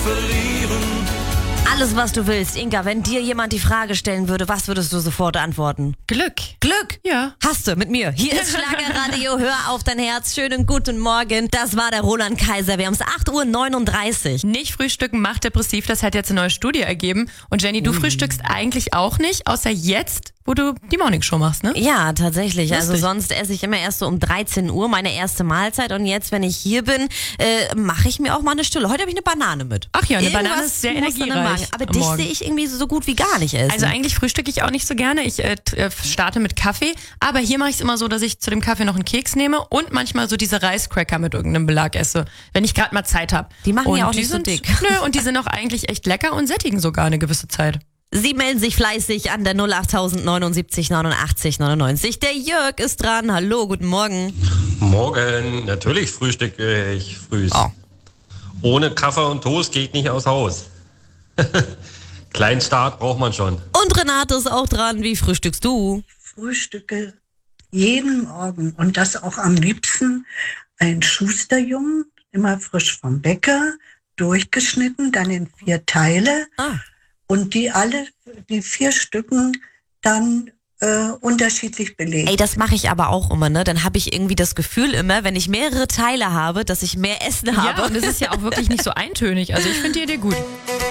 verlieren. Alles, was du willst. Inga, wenn dir jemand die Frage stellen würde, was würdest du sofort antworten? Glück. Glück? Ja. Hast du mit mir. Hier ist Schlagerradio, hör auf dein Herz. Schönen guten Morgen. Das war der Roland Kaiser. Wir haben es 8:39 Uhr. Nicht frühstücken macht depressiv, das hat jetzt eine neue Studie ergeben. Und Jenny, du frühstückst eigentlich auch nicht, außer jetzt, wo du die Morningshow machst, ne? Ja, tatsächlich. Lustig. Also sonst esse ich immer erst so um 13 Uhr, meine erste Mahlzeit. Und jetzt, wenn ich hier bin, mache ich mir auch mal eine Stulle. Heute habe ich eine Banane mit. Ach ja, eine Irgendwas Banane ist sehr muss dann im energiereich Magen. Aber am dich Morgen. sehe ich irgendwie so gut wie gar nicht essen. Also eigentlich frühstücke ich auch nicht so gerne. Ich starte mit Kaffee. Aber hier mache ich es immer so, dass ich zu dem Kaffee noch einen Keks nehme und manchmal so diese Reiscracker mit irgendeinem Belag esse, wenn ich gerade mal Zeit habe. Die machen ja Und auch nicht so sind, dick. Nö, und die sind auch eigentlich echt lecker und sättigen sogar eine gewisse Zeit. Sie melden sich fleißig an der 08000 79 89 99. Der Jörg ist dran. Hallo, guten Morgen. Morgen, natürlich frühstücke ich früh. Oh. Ohne Kaffee und Toast geht nicht aus Haus. Kleinen Start braucht man schon. Und Renate ist auch dran. Wie frühstückst du? Frühstücke jeden Morgen und das auch am liebsten ein Schusterjungen, immer frisch vom Bäcker, durchgeschnitten, dann in 4 Teile und die 4 Stücken dann unterschiedlich belegt. Ey, das mache ich aber auch immer, ne? Dann habe ich irgendwie das Gefühl immer, wenn ich mehrere Teile habe, dass ich mehr Essen habe. Ja, und es ist ja auch wirklich nicht so eintönig. Also ich finde die Idee gut.